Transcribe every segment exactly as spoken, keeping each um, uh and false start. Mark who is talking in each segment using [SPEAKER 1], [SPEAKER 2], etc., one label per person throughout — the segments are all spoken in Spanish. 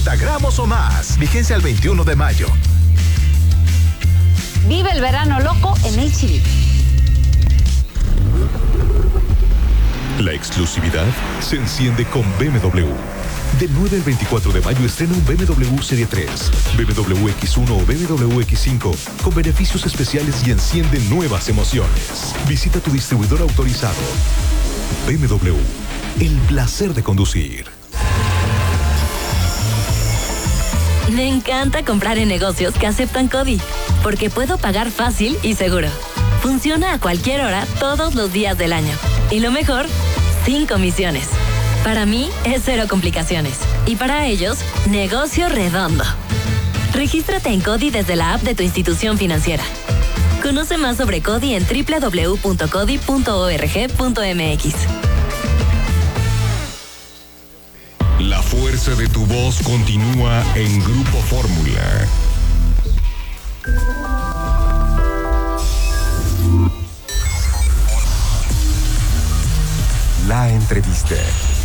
[SPEAKER 1] cincuenta gramos o más. Vigencia el veintiuno de mayo.
[SPEAKER 2] Vive el verano loco en H E B.
[SPEAKER 3] La exclusividad se enciende con B M W. Del nueve al veinticuatro de mayo estrena un B M W Serie tres, B M W X uno o B M W X cinco con beneficios especiales y enciende nuevas emociones. Visita tu distribuidor autorizado. B M W, el placer de conducir.
[SPEAKER 4] Me encanta comprar en negocios que aceptan CODI, porque puedo pagar fácil y seguro. Funciona a cualquier hora, todos los días del año. Y lo mejor, sin comisiones. Para mí es cero complicaciones. Y para ellos, negocio redondo. Regístrate en CODI desde la app de tu institución financiera. Conoce más sobre CODI en doble u doble u doble u punto codi punto org punto m x.
[SPEAKER 5] La fuerza de tu voz continúa en Grupo Fórmula. La entrevista.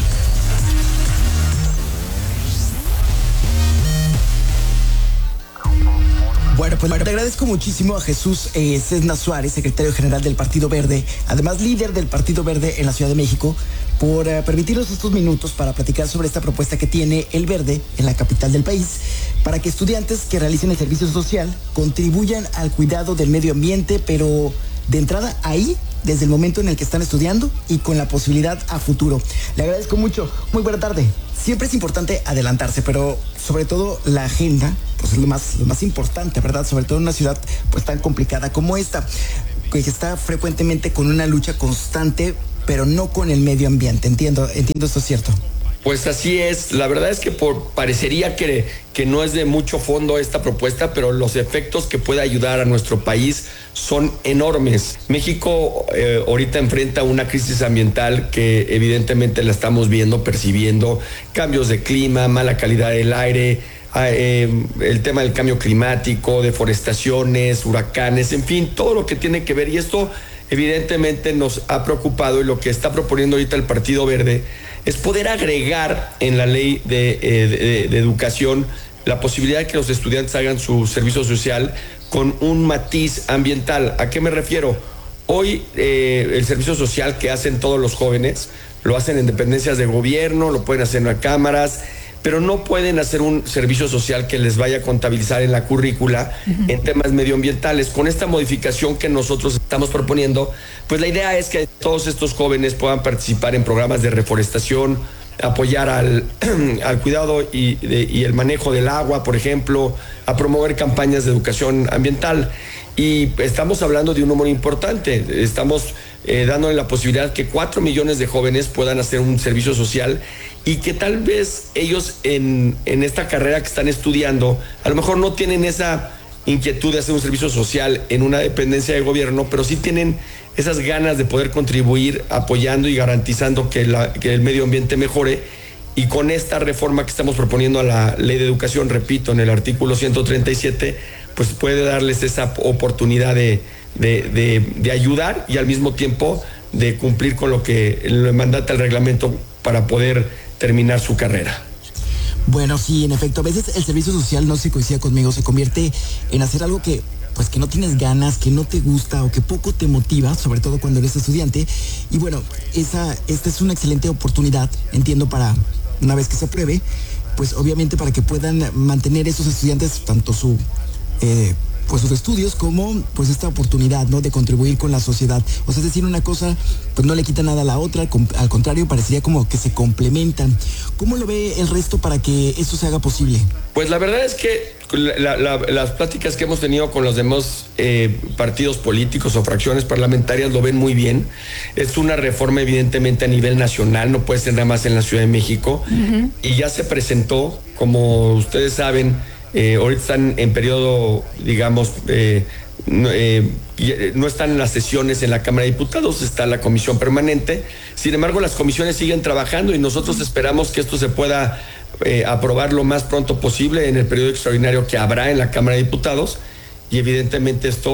[SPEAKER 6] Bueno, pues te agradezco muchísimo a Jesús eh, Cesna Suárez, secretario general del Partido Verde, además líder del Partido Verde en la Ciudad de México, por uh, permitirnos estos minutos para platicar sobre esta propuesta que tiene el Verde en la capital del país, para que estudiantes que realicen el servicio social contribuyan al cuidado del medio ambiente, pero de entrada ahí, desde el momento en el que están estudiando y con la posibilidad a futuro. Le agradezco mucho. Muy buena tarde. Siempre es importante adelantarse, pero sobre todo la agenda, pues es lo más, lo más importante, ¿verdad? Sobre todo en una ciudad pues tan complicada como esta, que está frecuentemente con una lucha constante, pero no con el medio ambiente. Entiendo, entiendo esto es cierto.
[SPEAKER 7] Pues así es, la verdad es que por, parecería que, que no es de mucho fondo esta propuesta, pero los efectos que puede ayudar a nuestro país son enormes. México eh, ahorita enfrenta una crisis ambiental que evidentemente la estamos viendo, percibiendo, cambios de clima, mala calidad del aire, eh, el tema del cambio climático, deforestaciones, huracanes, en fin, todo lo que tiene que ver, y esto evidentemente nos ha preocupado, y lo que está proponiendo ahorita el Partido Verde es poder agregar en la ley de, eh, de, de educación la posibilidad de que los estudiantes hagan su servicio social con un matiz ambiental. ¿A qué me refiero? Hoy eh, el servicio social que hacen todos los jóvenes lo hacen en dependencias de gobierno, lo pueden hacer en las cámaras, pero no pueden hacer un servicio social que les vaya a contabilizar en la currícula uh-huh. en temas medioambientales. Con esta modificación que nosotros estamos proponiendo, pues la idea es que todos estos jóvenes puedan participar en programas de reforestación, apoyar al, al cuidado y, de, y el manejo del agua, por ejemplo, a promover campañas de educación ambiental. Y estamos hablando de un número importante. Estamos eh, dándole la posibilidad que cuatro millones de jóvenes puedan hacer un servicio social, y que tal vez ellos en, en esta carrera que están estudiando, a lo mejor no tienen esa inquietud de hacer un servicio social en una dependencia de gobierno, pero sí tienen esas ganas de poder contribuir apoyando y garantizando que, la, que el medio ambiente mejore. Y con esta reforma que estamos proponiendo a la Ley de Educación, repito, en el artículo ciento treinta y siete, pues puede darles esa oportunidad de, de, de, de ayudar y al mismo tiempo de cumplir con lo que le mandata el reglamento para poder terminar su carrera.
[SPEAKER 6] Bueno, sí, en efecto, a veces el servicio social, no sé si coincida conmigo, se convierte en hacer algo que pues que no tienes ganas, que no te gusta o que poco te motiva, sobre todo cuando eres estudiante. Y bueno, esa, esta es una excelente oportunidad, entiendo, para una vez que se apruebe, pues obviamente para que puedan mantener esos estudiantes tanto su eh, pues sus estudios como pues esta oportunidad, ¿no?, de contribuir con la sociedad. O sea, es decir, una cosa pues no le quita nada a la otra, al contrario, parecería como que se complementan. ¿Cómo lo ve el resto para que esto se haga posible?
[SPEAKER 7] Pues la verdad es que la, la, las pláticas que hemos tenido con los demás eh, partidos políticos o fracciones parlamentarias lo ven muy bien. Es una reforma evidentemente a nivel nacional, no puede ser nada más en la Ciudad de México. Uh-huh. Y ya se presentó, como ustedes saben, Eh, ahorita están en periodo, digamos, eh, no, eh, no están en las sesiones en la Cámara de Diputados, está la comisión permanente. Sin embargo, las comisiones siguen trabajando y nosotros esperamos que esto se pueda eh, aprobar lo más pronto posible en el periodo extraordinario que habrá en la Cámara de Diputados, y evidentemente esto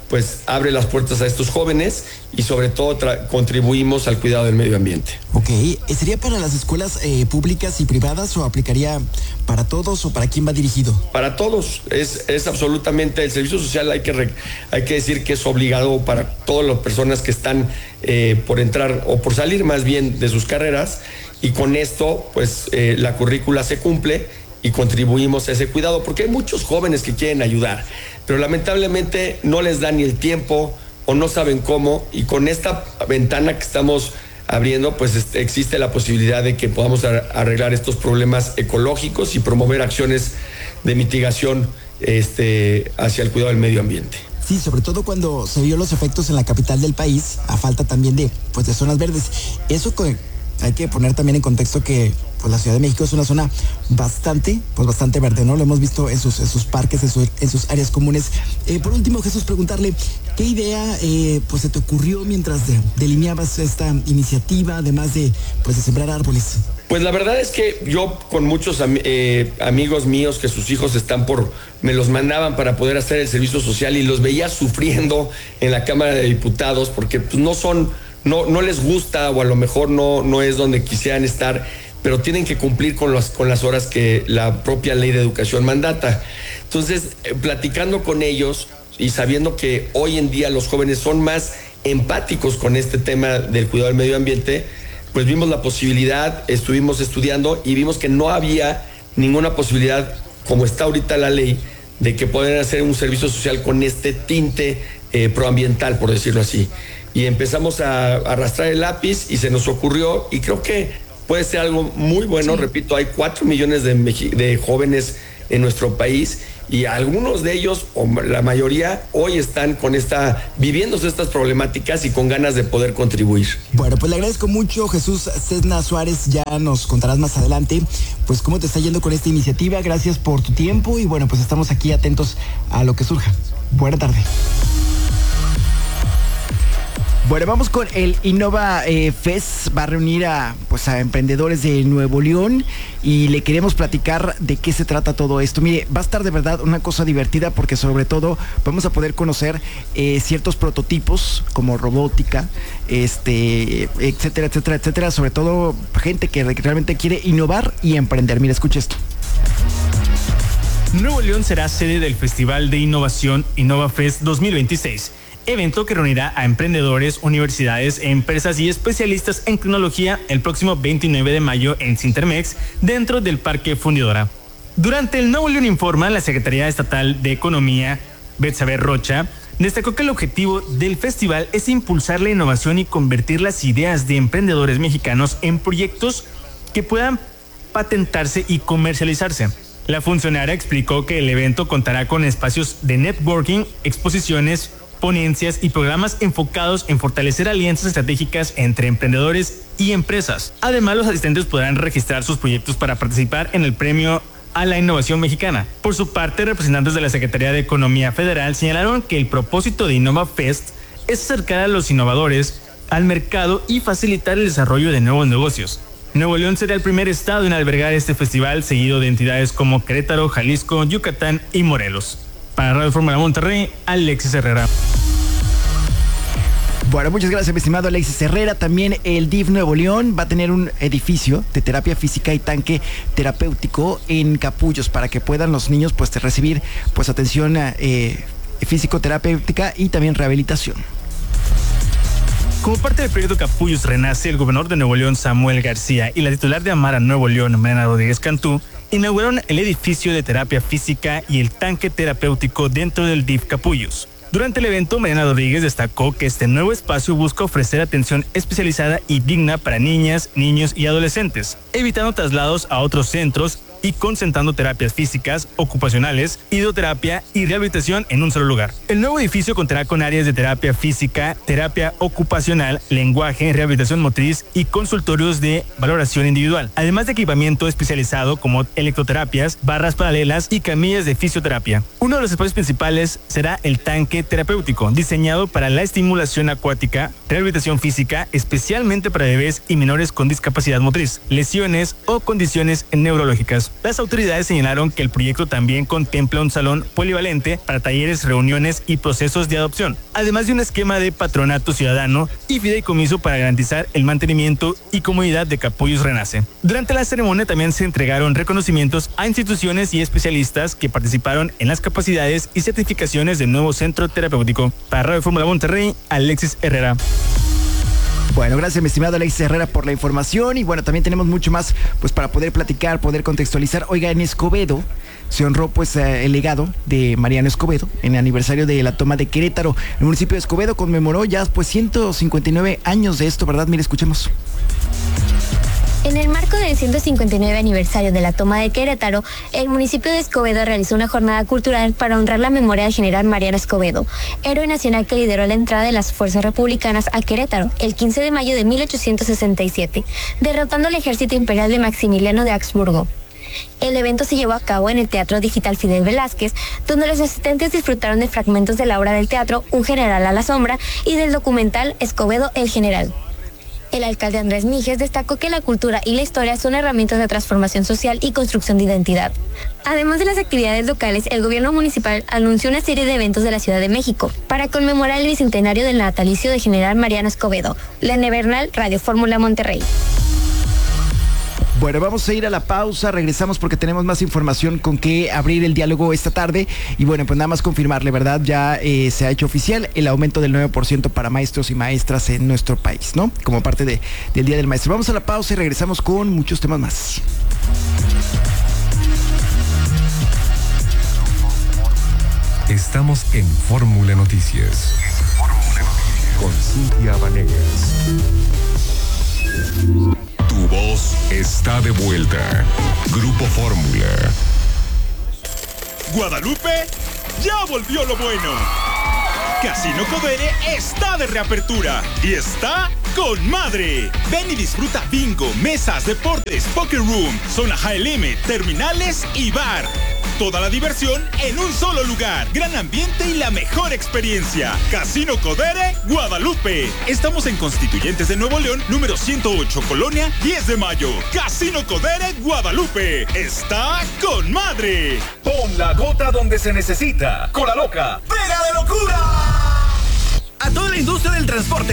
[SPEAKER 7] pues abre las puertas a estos jóvenes y sobre todo tra- contribuimos al cuidado del medio ambiente.
[SPEAKER 6] Ok, ¿sería para las escuelas eh, públicas y privadas o aplicaría para todos o para quién va dirigido?
[SPEAKER 7] Para todos, es, es absolutamente, el servicio social hay que, re, hay que decir que es obligado para todas las personas que están eh, por entrar o por salir más bien de sus carreras, y con esto pues eh, la currícula se cumple y contribuimos a ese cuidado, porque hay muchos jóvenes que quieren ayudar, pero lamentablemente no les dan ni el tiempo o no saben cómo, y con esta ventana que estamos abriendo, pues este, existe la posibilidad de que podamos arreglar estos problemas ecológicos y promover acciones de mitigación este, hacia el cuidado del medio ambiente.
[SPEAKER 6] Sí, sobre todo cuando se vio los efectos en la capital del país, a falta también de, pues, de zonas verdes. Eso con, hay que poner también en contexto que pues, la Ciudad de México es una zona bastante, pues bastante verde, ¿no? Lo hemos visto en sus, en sus parques, en, su, en sus áreas comunes. Eh, por último, Jesús, preguntarle, ¿qué idea eh, pues se te ocurrió mientras de, delineabas esta iniciativa, además de, pues, de sembrar árboles?
[SPEAKER 7] Pues la verdad es que yo con muchos am- eh, amigos míos que sus hijos están por, me los mandaban para poder hacer el servicio social y los veía sufriendo en la Cámara de Diputados porque pues, no son, no, no les gusta o a lo mejor no, no es donde quisieran estar, pero tienen que cumplir con, los, con las horas que la propia ley de educación mandata. Entonces, eh, platicando con ellos y sabiendo que hoy en día los jóvenes son más empáticos con este tema del cuidado del medio ambiente, pues vimos la posibilidad, estuvimos estudiando y vimos que no había ninguna posibilidad, como está ahorita la ley, de que puedan hacer un servicio social con este tinte eh, proambiental, por decirlo así. Y empezamos a, a arrastrar el lápiz y se nos ocurrió, y creo que puede ser algo muy bueno. Sí. Repito, hay cuatro millones de, de jóvenes en nuestro país y algunos de ellos, o la mayoría, hoy están con esta, viviéndose estas problemáticas y con ganas de poder contribuir.
[SPEAKER 6] Bueno, pues le agradezco mucho, Jesús Cesna Suárez. Ya nos contarás más adelante pues cómo te está yendo con esta iniciativa. Gracias por tu tiempo y bueno, pues estamos aquí atentos a lo que surja. Buena tarde. Bueno, vamos con el Innova eh, Fest. Va a reunir a, pues, a emprendedores de Nuevo León y le queremos platicar de qué se trata todo esto. Mire, va a estar de verdad una cosa divertida porque sobre todo vamos a poder conocer eh, ciertos prototipos como robótica, este, etcétera, etcétera, etcétera. Sobre todo gente que realmente quiere innovar y emprender. Mira, escucha esto.
[SPEAKER 8] Nuevo León será sede del Festival de Innovación Innova Fest dos mil veintiséis. Evento que reunirá a emprendedores, universidades, empresas y especialistas en tecnología el próximo veintinueve de mayo en Cintermex, dentro del Parque Fundidora. Durante el Nuevo León Informa, la Secretaría Estatal de Economía, Betsabe Rocha, destacó que el objetivo del festival es impulsar la innovación y convertir las ideas de emprendedores mexicanos en proyectos que puedan patentarse y comercializarse. La funcionaria explicó que el evento contará con espacios de networking, exposiciones, ponencias y programas enfocados en fortalecer alianzas estratégicas entre emprendedores y empresas. Además, los asistentes podrán registrar sus proyectos para participar en el premio a la innovación mexicana. Por su parte, representantes de la Secretaría de Economía Federal señalaron que el propósito de Innova Fest es acercar a los innovadores al mercado y facilitar el desarrollo de nuevos negocios. Nuevo León será el primer estado en albergar este festival, seguido de entidades como Querétaro, Jalisco, Yucatán y Morelos. Para Radio Fórmula Monterrey, Alexis Herrera.
[SPEAKER 6] Bueno, muchas gracias, mi estimado Alexis Herrera. También el D I F Nuevo León va a tener un edificio de terapia física y tanque terapéutico en Capullos para que puedan los niños pues recibir pues atención eh, físico-terapéutica y también rehabilitación.
[SPEAKER 8] Como parte del proyecto Capullos Renace, el gobernador de Nuevo León, Samuel García, y la titular de Amara Nuevo León, Mariana Rodríguez Cantú, inauguraron el edificio de terapia física y el tanque terapéutico dentro del D I F Capullos. Durante el evento, Mariana Rodríguez destacó que este nuevo espacio busca ofrecer atención especializada y digna para niñas, niños y adolescentes, evitando traslados a otros centros y concentrando terapias físicas, ocupacionales, hidroterapia y rehabilitación en un solo lugar. El nuevo edificio contará con áreas de terapia física, terapia ocupacional, lenguaje, rehabilitación motriz y consultorios de valoración individual, además de equipamiento especializado como electroterapias, barras paralelas y camillas de fisioterapia. Uno de los espacios principales será el tanque terapéutico, diseñado para la estimulación acuática, rehabilitación física, especialmente para bebés y menores con discapacidad motriz, lesiones o condiciones neurológicas. Unidos. Las autoridades señalaron que el proyecto también contempla un salón polivalente para talleres, reuniones y procesos de adopción, además de un esquema de patronato ciudadano y fideicomiso para garantizar el mantenimiento y comodidad de Capullos Renace. Durante la ceremonia también se entregaron reconocimientos a instituciones y especialistas que participaron en las capacidades y certificaciones del nuevo centro terapéutico. Para Radio Fórmula Monterrey, Alexis Herrera.
[SPEAKER 6] Bueno, gracias mi estimado Alexis Herrera por la información y bueno, también tenemos mucho más pues para poder platicar, poder contextualizar. Oiga, en Escobedo se honró pues eh, el legado de Mariano Escobedo en el aniversario de la toma de Querétaro. El municipio de Escobedo conmemoró ya pues ciento cincuenta y nueve años de esto, ¿verdad? Mire, escuchemos.
[SPEAKER 9] En el marco del ciento cincuenta y nueve aniversario de la toma de Querétaro, el municipio de Escobedo realizó una jornada cultural para honrar la memoria del general Mariano Escobedo, héroe nacional que lideró la entrada de las fuerzas republicanas a Querétaro el quince de mayo de mil ochocientos sesenta y siete, derrotando al ejército imperial de Maximiliano de Habsburgo. El evento se llevó a cabo en el Teatro Digital Fidel Velázquez, donde los asistentes disfrutaron de fragmentos de la obra del teatro Un general a la sombra y del documental Escobedo el general. El alcalde Andrés Mijes destacó que la cultura y la historia son herramientas de transformación social y construcción de identidad. Además de las actividades locales, el gobierno municipal anunció una serie de eventos de la Ciudad de México para conmemorar el bicentenario del natalicio de general Mariano Escobedo. Lene Bernal, Radio Fórmula Monterrey.
[SPEAKER 6] Bueno, vamos a ir a la pausa, regresamos porque tenemos más información con que abrir el diálogo esta tarde y bueno, pues nada más confirmarle, ¿verdad? Ya eh, se ha hecho oficial el aumento del nueve por ciento para maestros y maestras en nuestro país, ¿no? Como parte de, del Día del Maestro. Vamos a la pausa y regresamos con muchos temas más.
[SPEAKER 5] Estamos en Fórmula Noticias. Con Cintia Vanegas. Tu voz está de vuelta. Grupo Fórmula.
[SPEAKER 10] Guadalupe, ya volvió lo bueno. Casino Codere está de reapertura y está con madre. Ven y disfruta bingo, mesas, deportes, poker room, zona high limit, terminales y bar. Toda la diversión en un solo lugar. Gran ambiente y la mejor experiencia. Casino Codere, Guadalupe. Estamos en Constituyentes de Nuevo León, número ciento ocho, Colonia, diez de mayo. Casino Codere, Guadalupe. Está con madre.
[SPEAKER 1] Pon la gota donde se necesita. Con la loca. ¡Pega de locura! A toda la industria del transporte